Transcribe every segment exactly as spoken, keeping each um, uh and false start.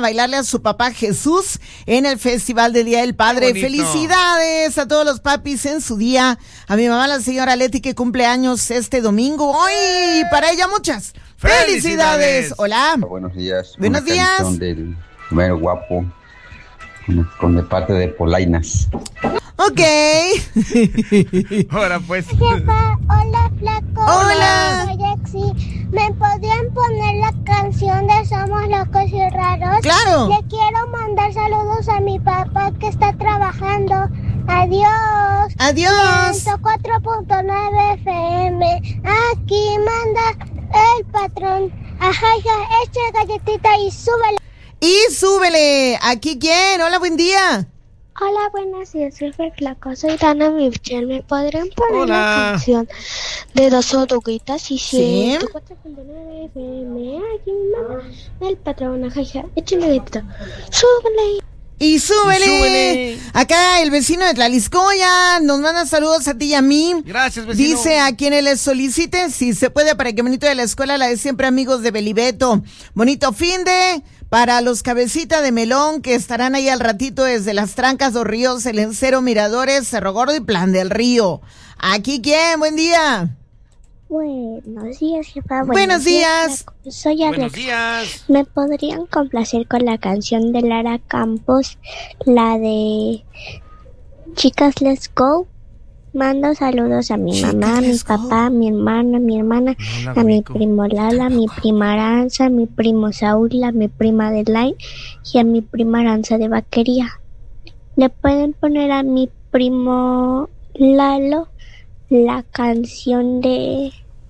bailarle a su papá Jesús en el Festival del Día del Padre. Felicidades a todos los papis en su día. A mi mamá, la señora Leti, que cumple años este domingo. Hoy, para ella muchas felicidades. felicidades. Hola. Buenos días. Buenos Una días. canción del mero guapo, con, con de parte de Polainas. Ok. Ahora pues. Jefa, hola flaco. Hola. Soy Exi. ¿Me podrían poner la canción de Somos Locos y Raros? Claro. Le quiero mandar saludos a mi papá que está trabajando. Adiós. Adiós. ciento cuatro punto nueve F M. Aquí manda el patrón. Ajá, ya, echa galletita y súbele. Y súbele. ¿Aquí quién? Hola, buen día. Hola, buenas días, jefe flaco. Soy Dana Michel. ¿Me podrían poner Hola. la canción de Dos Oruguitas y Sí. ciento cuatro punto nueve F M? Aquí manda el patrón. Ajá, ya, échale galletita. Súbele. Y súbele. Y súbele. Acá el vecino de Tlaliscoya nos manda saludos a ti y a mí. Gracias, vecino. Dice a quienes les soliciten, si se puede, para que bonito de la escuela, la de siempre amigos de Belibeto. Bonito fin de para los cabecita de melón que estarán ahí al ratito desde las Trancas, Dos Ríos, El Encero, Miradores, Cerro Gordo y Plan del Río. Aquí quién, buen día. Buenos días, jefa. Buenos, Buenos días. flaco. Soy Alex. Buenos días. ¿Me podrían complacer con la canción de Lara Campos, la de Chicas Let's Go? Mando saludos a mi Chicas, mamá, a mi let's go. papá, a mi hermana, a mi hermana, No la a mi ubico. primo Lala, a mi prima Aranza, a mi primo Saúl, a mi prima Adelaide y a mi prima Aranza de Vaquería. ¿Le pueden poner a mi primo Lalo la canción de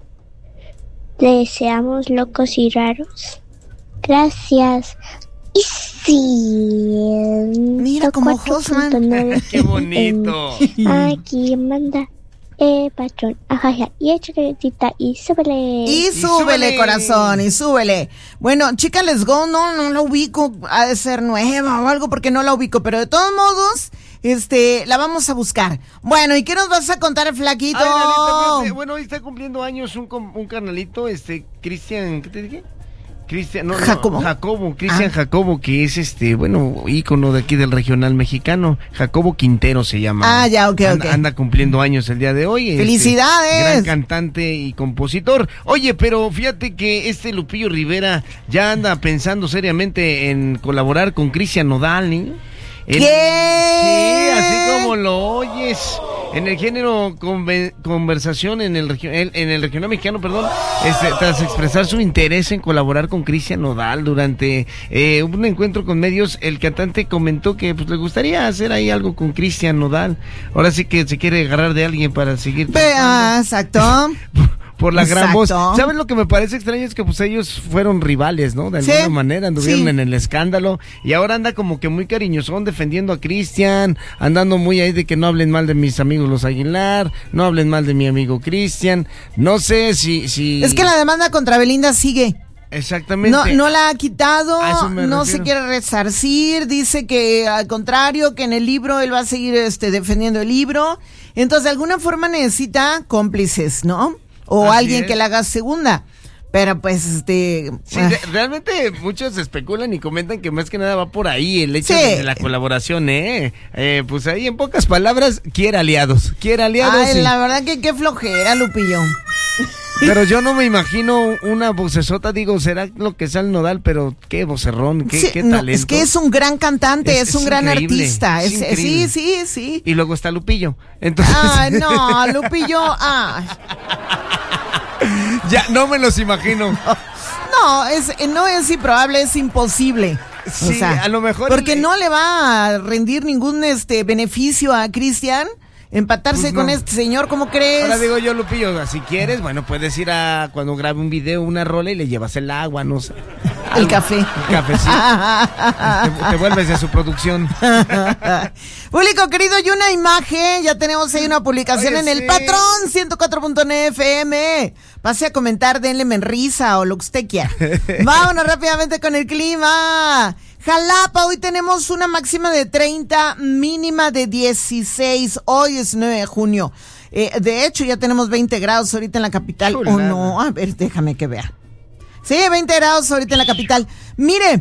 de Seamos Locos y Raros? Gracias. Y sí. Mira como Josman. Qué bonito. Aquí manda eh, patrón. Ajá, ya. Y echa galletita y súbele. Y súbele, súbele. corazón, y súbele. Bueno, chica, let's go, no, no la ubico, ha de ser nueva o algo porque no la ubico, pero de todos modos, este, la vamos a buscar. Bueno, ¿y qué nos vas a contar, flaquito? Ay, Lalita, pues, eh, bueno, hoy está cumpliendo años un, com- un carnalito, este, Cristian, ¿qué te dije? Cristian, no, no, Jacobo. Jacobo, Cristian Ah. Jacobo, que es este, bueno, ícono de aquí del regional mexicano. Jacobo Quintero se llama. Ah, ya, ok, anda, ok. anda cumpliendo años el día de hoy. este, ¡Felicidades! gran cantante y compositor. Oye, pero fíjate que este Lupillo Rivera ya anda pensando seriamente en colaborar con Cristian Nodal, ¿eh? En- ¿Qué? Sí, así como lo oyes. En el género conve- conversación en el, regio- en en el regional mexicano, perdón, este, tras expresar su interés en colaborar con Cristian Nodal durante eh, un encuentro con medios, el cantante comentó que pues le gustaría hacer ahí algo con Cristian Nodal. Ahora sí que se quiere agarrar de alguien para seguir Ve, ah, exacto. por la gran voz. Exacto. ¿Sabes lo que me parece extraño? Es que pues ellos fueron rivales, ¿no? De Sí, alguna manera anduvieron sí. en el escándalo y ahora anda como que muy cariñosón defendiendo a Cristian, andando muy ahí de que no hablen mal de mis amigos los Aguilar, no hablen mal de mi amigo Cristian. No sé si si Es que la demanda contra Belinda sigue. exactamente. No, no la ha quitado, A eso me no refiero. se quiere resarcir, dice que al contrario, que en el libro él va a seguir este defendiendo el libro. Entonces, de alguna forma necesita cómplices, ¿no? O Así alguien es. que le haga segunda. Pero pues, este... Sí, ah, re- realmente muchos especulan y comentan que más que nada va por ahí el hecho Sí. de, de la colaboración, ¿eh? ¿eh? Pues ahí en pocas palabras, quiere aliados, quiere aliados. ay, y- la verdad que qué flojera, Lupillo. Pero yo no me imagino una vocesota, digo, será lo que sea el Nodal, pero qué vocerrón, qué, Sí, qué no, talento. es que es un gran cantante, es, Es- un es gran increíble, artista. es Es- increíble. sí, sí, sí. Y luego está Lupillo. Entonces, Ay, no, Lupillo, ay. ya no me los imagino. No, es, no es improbable, es imposible. O Sí, sea, a lo mejor porque le- no le va a rendir ningún este beneficio a Cristian empatarse Pues con no. este señor, ¿cómo crees? Ahora digo yo, Lupillo, si quieres, bueno, puedes ir a cuando grabe un video, una rola y le llevas el agua, no sé. El Algo. café. El cafecito. te, te vuelves de su producción. Público querido, y una imagen, ya tenemos ahí una publicación Oye, en el sí. Patrón ciento cuatro punto nueve F M. Pase a comentar, denle menrisa o lo que usted quiera. Vámonos rápidamente con el clima. Jalapa, hoy tenemos una máxima de treinta, mínima de dieciséis. Hoy es nueve de junio. Eh, de hecho, ya tenemos veinte grados ahorita en la capital. ¿O Chulada. no? A ver, déjame que vea. Sí, veinte grados ahorita en la capital. Mire,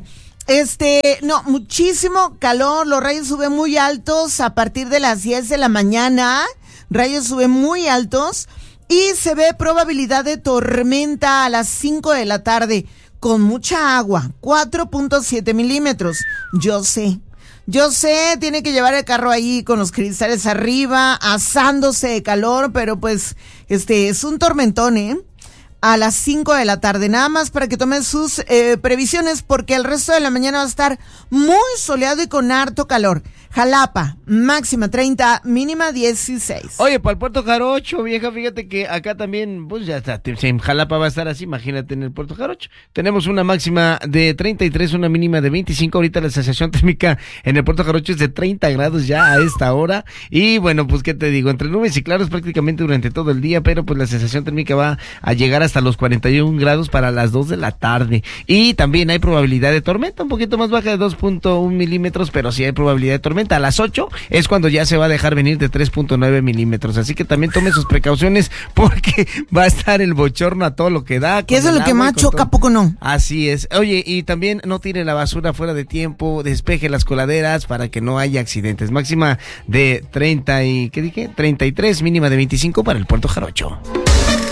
Este, no, muchísimo calor, los rayos suben muy altos a partir de las diez de la mañana, rayos suben muy altos y se ve probabilidad de tormenta a las cinco de la tarde con mucha agua, cuatro punto siete milímetros, yo sé. Yo sé, tiene que llevar el carro ahí con los cristales arriba, asándose de calor, pero pues, este, es un tormentón, ¿eh? A las cinco de la tarde, nada más para que tome sus eh, previsiones, porque el resto de la mañana va a estar muy soleado y con harto calor. Jalapa, máxima treinta, mínima dieciséis. Oye, para el Puerto Jarocho, vieja, fíjate que acá también, pues ya está, en Jalapa va a estar así, imagínate en el Puerto Jarocho. Tenemos una máxima de treinta y tres, una mínima de veinticinco, ahorita la sensación térmica en el Puerto Jarocho es de treinta grados ya a esta hora. Y bueno, pues qué te digo, entre nubes y claros prácticamente durante todo el día, pero pues la sensación térmica va a llegar hasta los cuarenta y un grados para las dos de la tarde. Y también hay probabilidad de tormenta, un poquito más baja de dos punto uno milímetros, pero sí hay probabilidad de tormenta. A las ocho es cuando ya se va a dejar venir de tres punto nueve milímetros, así que también tome sus precauciones porque va a estar el bochorno a todo lo que da. Que eso es lo que más choca, ¿poco no? Así es. Oye, y también no tire la basura fuera de tiempo, despeje las coladeras para que no haya accidentes. Máxima de treinta y, ¿qué dije? treinta y tres, mínima de veinticinco para el Puerto Jarocho.